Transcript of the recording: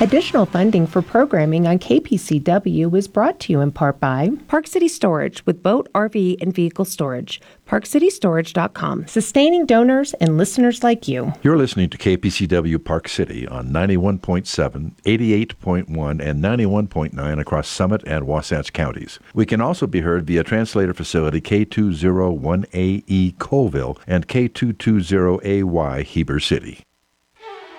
Additional funding for programming on KPCW is brought to you in part by Park City Storage with boat, RV, and vehicle storage. ParkCityStorage.com, sustaining donors and listeners like you. You're listening to KPCW Park City on 91.7, 88.1, and 91.9 across Summit and Wasatch counties. We can also be heard via translator facility K201AE Colville and K220AY Heber City.